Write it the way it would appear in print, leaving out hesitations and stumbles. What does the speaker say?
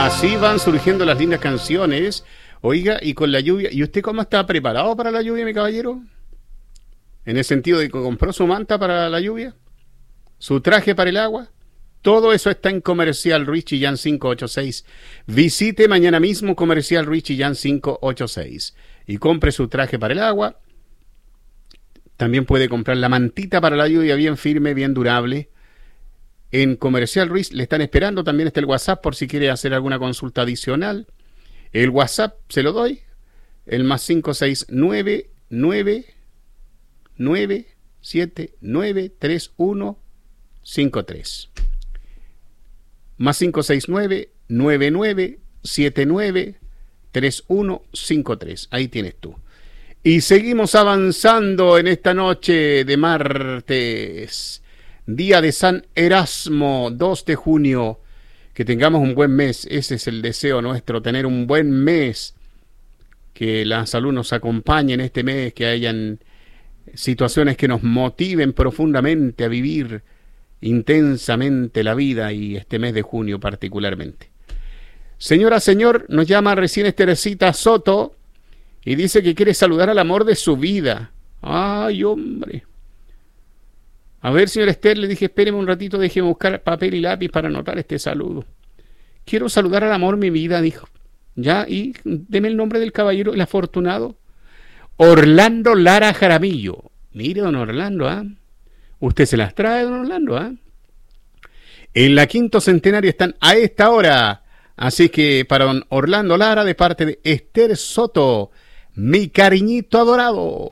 Así van surgiendo las lindas canciones. Oiga, y con la lluvia, ¿y usted cómo está preparado para la lluvia, mi caballero? En el sentido de que compró su manta para la lluvia, su traje para el agua. Todo eso está en Comercial Ruiz Chillán 586. Visite mañana mismo Comercial Ruiz Chillán 586 y compre su traje para el agua. También puede comprar la mantita para la lluvia bien firme, bien durable. En Comercial Ruiz le están esperando. También está el WhatsApp por si quiere hacer alguna consulta adicional. El WhatsApp se lo doy. El más 569 9793153. Más 569-9979-3153. Ahí tienes tú. Y seguimos avanzando en esta noche de martes, día de San Erasmo, 2 de junio. Que tengamos un buen mes, ese es el deseo nuestro, tener un buen mes. Que la salud nos acompañe en este mes, que hayan situaciones que nos motiven profundamente a vivir intensamente la vida y este mes de junio particularmente. Señora, señor, nos llama recién Teresita Soto y dice que quiere saludar al amor de su vida. Ay, hombre. A ver, señor Esther, le dije, espéreme un ratito, déjeme buscar papel y lápiz para anotar este saludo. Quiero saludar al amor de mi vida, dijo. Ya, y deme el nombre del caballero, el afortunado. Orlando Lara Jaramillo. Mire, don Orlando, ¿ah? Usted se las trae, don Orlando, ¿ah? En la Quinto Centenario están a esta hora. Así que para don Orlando Lara, de parte de Esther Soto, mi cariñito adorado.